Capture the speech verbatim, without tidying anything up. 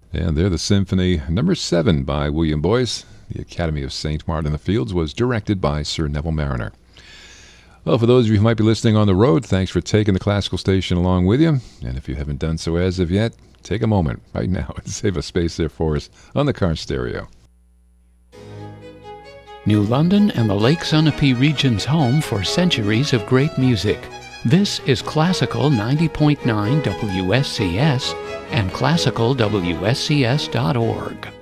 And they're the Symphony Number seven by William Boyce. The Academy of Saint Martin in the Fields was directed by Sir Neville Mariner. Well, for those of you who might be listening on the road, thanks for taking the classical station along with you. And if you haven't done so as of yet, take a moment right now and save a space there for us on the car stereo. New London and the Lake Sunapee region's home for centuries of great music. This is Classical ninety point nine W S C S and classical W S C S dot org.